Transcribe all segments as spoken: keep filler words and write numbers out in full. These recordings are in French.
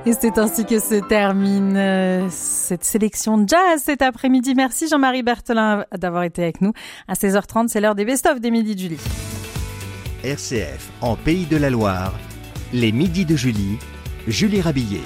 Et c'est ainsi que se termine euh, cette sélection jazz cet après-midi. Merci Jean-Marie Berthelin d'avoir été avec nous. À seize heures trente, c'est l'heure des best-of des Midis de Julie. R C F en Pays de la Loire, les Midis de Julie, Julie Rabillet.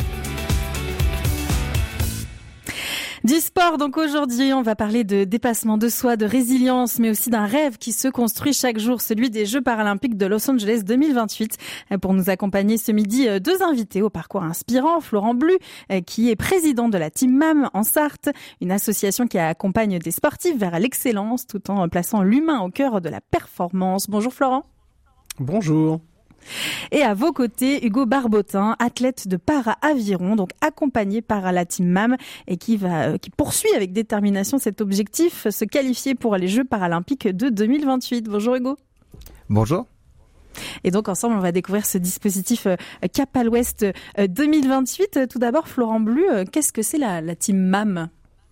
Du sport, donc aujourd'hui, on va parler de dépassement de soi, de résilience, mais aussi d'un rêve qui se construit chaque jour, celui des Jeux paralympiques de Los Angeles deux mille vingt-huit. Pour nous accompagner ce midi, deux invités au parcours inspirant. Florent Blu, qui est président de la Team M A M en Sarthe, une association qui accompagne des sportifs vers l'excellence tout en plaçant l'humain au cœur de la performance. Bonjour Florent. Bonjour. Et à vos côtés, Hugo Barbotin, athlète de para-aviron, donc accompagné par la Team M A M et qui va, qui poursuit avec détermination cet objectif, se qualifier pour les Jeux paralympiques de deux mille vingt-huit. Bonjour Hugo. Bonjour. Et donc ensemble, on va découvrir ce dispositif Cap à l'Ouest deux mille vingt-huit. Tout d'abord, Florent Blu, qu'est-ce que c'est la, la Team M A M ?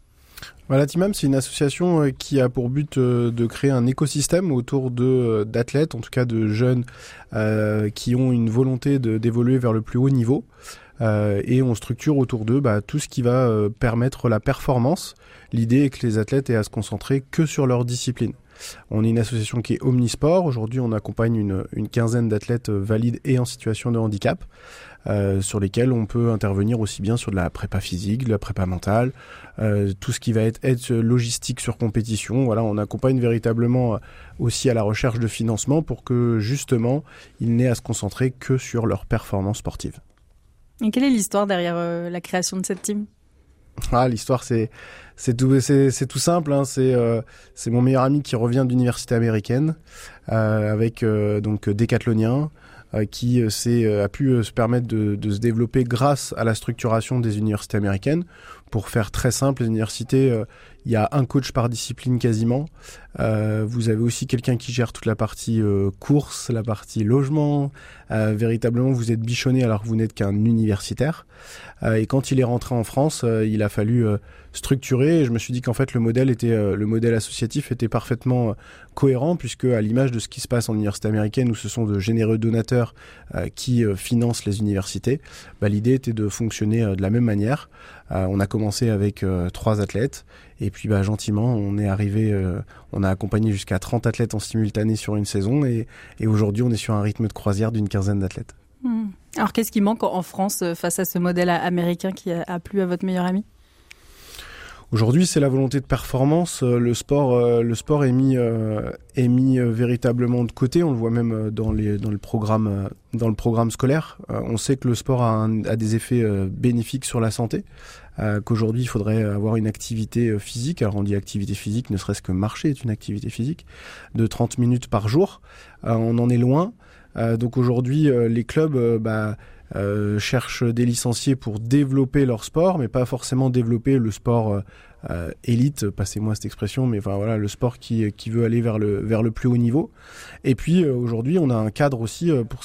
La Team M A M, c'est une association qui a pour but de créer un écosystème autour de, d'athlètes, en tout cas de jeunes euh, qui ont une volonté de, d'évoluer vers le plus haut niveau. Euh, et on structure autour d'eux bah, tout ce qui va euh, permettre la performance. L'idée est que les athlètes aient à se concentrer que sur leur discipline. On est une association qui est omnisport. Aujourd'hui, on accompagne une, une quinzaine d'athlètes valides et en situation de handicap, euh, sur lesquels on peut intervenir aussi bien sur de la prépa physique, de la prépa mentale, euh, tout ce qui va être aide logistique sur compétition. Voilà, on accompagne véritablement aussi à la recherche de financement pour que justement, ils n'aient à se concentrer que sur leur performance sportive. Et quelle est l'histoire derrière euh, la création de cette team ? Ah, l'histoire, c'est c'est tout c'est c'est tout simple. Hein. C'est euh, c'est mon meilleur ami qui revient d'université américaine euh, avec euh, donc décathlonien euh, qui euh, s'est euh, a pu euh, se permettre de de se développer grâce à la structuration des universités américaines. Pour faire très simple, les universités, euh, il y a un coach par discipline quasiment. Euh, vous avez aussi quelqu'un qui gère toute la partie euh, course, la partie logement. Euh, véritablement, vous êtes bichonné alors que vous n'êtes qu'un universitaire. Euh, et quand il est rentré en France, euh, il a fallu euh, structurer. Et je me suis dit qu'en fait, le modèle était, euh, le modèle associatif était parfaitement euh, cohérent, puisque à l'image de ce qui se passe en université américaine, où ce sont de généreux donateurs euh, qui euh, financent les universités, bah, l'idée était de fonctionner euh, de la même manière. Euh, on a commencé avec euh, trois athlètes. Et puis bah, gentiment, on est arrivé, euh, on a accompagné jusqu'à trente athlètes en simultané sur une saison. Et, et aujourd'hui, on est sur un rythme de croisière d'une quinzaine d'athlètes. Mmh. Alors qu'est-ce qui manque en France face à ce modèle américain qui a plu à votre meilleur ami ? Aujourd'hui, c'est la volonté de performance. Le sport, le sport est mis, est mis véritablement de côté. On le voit même dans les, dans le programme, dans le programme scolaire. On sait que le sport a, un, a des effets bénéfiques sur la santé. Euh, qu'aujourd'hui, il faudrait avoir une activité physique. Alors, on dit activité physique, ne serait-ce que marcher est une activité physique, de trente minutes par jour. Euh, on en est loin. Euh, donc aujourd'hui, euh, les clubs euh, bah, euh, cherchent des licenciés pour développer leur sport, mais pas forcément développer le sport euh, euh, élite, passez-moi cette expression, mais enfin voilà, le sport qui qui veut aller vers le vers le plus haut niveau. Et puis euh, aujourd'hui, on a un cadre aussi euh, pour